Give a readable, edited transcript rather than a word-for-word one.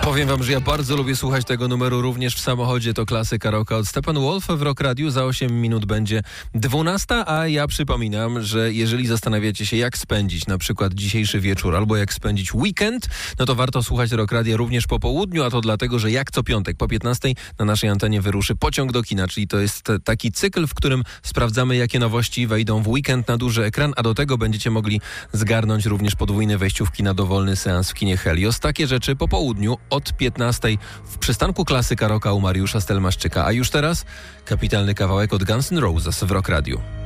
Powiem wam, że ja bardzo lubię słuchać tego numeru również w samochodzie. To klasyka rocka od Steppenwolf. W Rock Radiu za 8 minut będzie 12, a ja przypominam, że jeżeli zastanawiacie się, jak spędzić na przykład dzisiejszy wieczór albo jak spędzić weekend, no to warto słuchać Rock Radia również po południu, a to dlatego, że jak co piątek po 15 na naszej antenie wyruszy Pociąg do kina, czyli to jest taki cykl, w którym sprawdzamy, jakie nowości wejdą w weekend na duży ekran, a do tego będziecie mogli zgarnąć również podwójne wejściówki na dowolny seans w kinie Helios. Takie rzeczy po południu od 15 w przystanku klasyka rocka u Mariusza Stelmaszczyka. A już teraz kapitalny kawałek od Guns N' Roses w Rock Radiu.